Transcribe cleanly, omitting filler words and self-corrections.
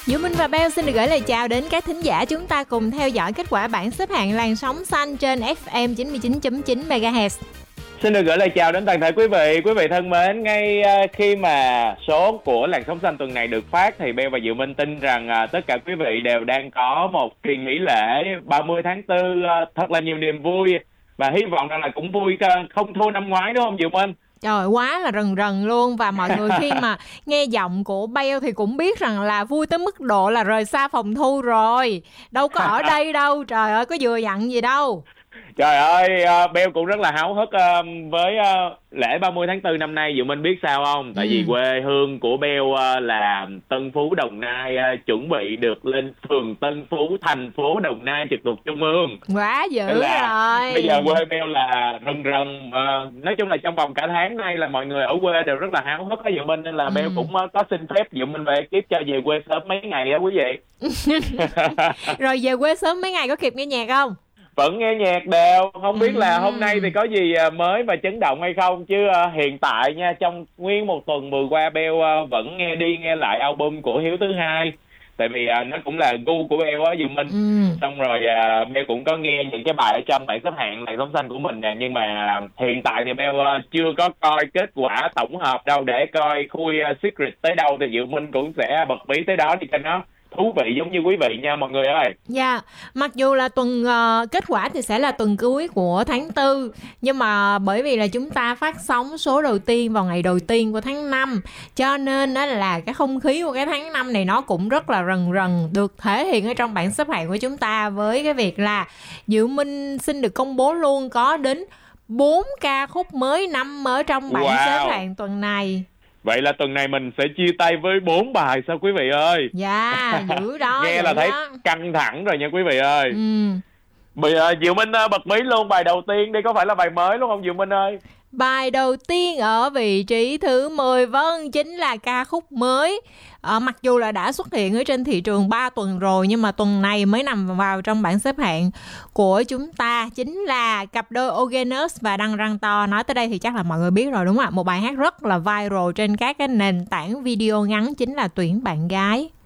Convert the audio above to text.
Diệu Minh và Bell xin được gửi lời chào đến các thính giả. Chúng ta cùng theo dõi kết quả bảng xếp hạng làn sóng xanh trên FM 99.9 MHz. Xin được gửi lời chào đến toàn thể quý vị thân mến. Ngay khi mà số của làn sóng xanh tuần này được phát thì Bell và Diệu Minh tin rằng tất cả quý vị đều đang có một kỳ nghỉ lễ 30 tháng 4 thật là nhiều niềm vui. Và hy vọng rằng là cũng vui không thua năm ngoái, đúng không Diệu Minh? Trời, quá là rần rần luôn. Và mọi người khi mà nghe giọng của Bell thì cũng biết rằng là vui tới mức độ là rời xa phòng thu rồi. Đâu có ở đây đâu. Trời ơi, có vừa dặn gì đâu. Trời ơi, Bell cũng rất là háo hức với lễ 30 tháng 4 năm nay. Diệu Minh biết sao không? Tại vì quê hương của Bell là Tân Phú, Đồng Nai, chuẩn bị được lên phường Tân Phú, thành phố Đồng Nai trực thuộc Trung ương. Quá dữ rồi. Bây giờ quê Bell là rần rần. Nói chung là trong vòng cả tháng nay là mọi người ở quê đều rất là háo hức với Diệu Minh. Nên là Bell cũng có xin phép Diệu Minh về kiếp cho về quê sớm mấy ngày đó quý vị. Rồi về quê sớm mấy ngày có kịp nghe nhạc không? Vẫn nghe nhạc đều. Không biết là hôm nay thì có gì mới và chấn động hay không. Chứ hiện tại nha, trong nguyên một tuần vừa qua Bell vẫn nghe đi nghe lại album của Hiếu thứ hai. Tại vì nó cũng là gu của Bell á Diệu Minh. Xong rồi Bell cũng có nghe những cái bài ở trong bảng xếp hạng làn sóng xanh của mình nè. Nhưng mà hiện tại thì Bell chưa có coi kết quả tổng hợp đâu. Để coi khui Secret tới đâu thì Diệu Minh cũng sẽ bật mí tới đó đi cho nó thú vị giống như quý vị nha mọi người ơi. Dạ, mặc dù là tuần kết quả thì sẽ là tuần cuối của tháng 4, nhưng mà bởi vì là chúng ta phát sóng số đầu tiên vào ngày đầu tiên của tháng 5, cho nên đó là cái không khí của cái tháng 5 này nó cũng rất là rần rần được thể hiện ở trong bảng xếp hạng của chúng ta, với cái việc là Diệu Minh xin được công bố luôn có đến 4 ca khúc mới nằm ở trong bảng xếp hạng tuần này. Vậy là tuần này mình sẽ chia tay với 4 bài sao quý vị ơi? Dạ, dữ đó. Nghe là thấy đó. Căng thẳng rồi nha quý vị ơi. Bây giờ Diệu Minh bật mí luôn bài đầu tiên đi, có phải là bài mới đúng không Diệu Minh ơi? Bài đầu tiên ở vị trí thứ 10, vâng, chính là ca khúc mới. Mặc dù là đã xuất hiện ở trên thị trường 3 tuần rồi, nhưng mà tuần này mới nằm vào trong bảng xếp hạng của chúng ta, chính là cặp đôi Ogenes và Đăng Răng To. Nói tới đây thì chắc là mọi người biết rồi đúng không ạ? Một bài hát rất là viral trên các cái nền tảng video ngắn, chính là Tuyển Bạn Gái.